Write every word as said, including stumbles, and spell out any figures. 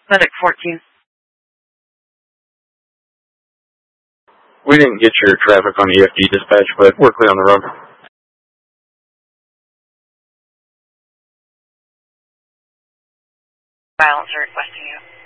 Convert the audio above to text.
Medic fourteen. We didn't get your traffic on E F D dispatch, but we're clear on the road. Silencer requesting you.